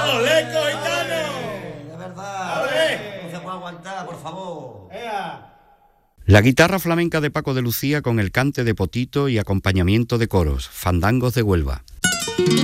¡Ole, Coitano! De verdad. ¡Ole! No se puede aguantar, por favor. La guitarra flamenca de Paco de Lucía con el cante de potito y acompañamiento de coros, fandangos de Huelva.